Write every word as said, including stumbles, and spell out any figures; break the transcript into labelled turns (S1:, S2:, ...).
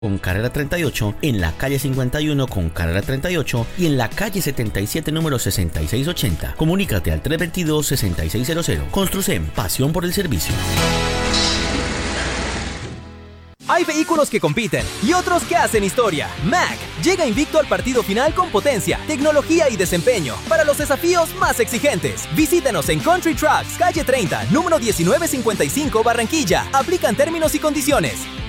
S1: con carrera treinta y ocho, en la calle cincuenta y uno con carrera treinta y ocho y en la calle setenta y siete número sesenta y seis ochenta. Comunícate al tres dos dos, seis seis cero cero. Construcen, pasión por el servicio.
S2: Hay vehículos que compiten y otros que hacen historia. Mack llega invicto al partido final con potencia, tecnología y desempeño para los desafíos más exigentes. Visítenos en Country Trucks, calle treinta, número diecinueve cincuenta y cinco, Barranquilla. Aplican términos y condiciones.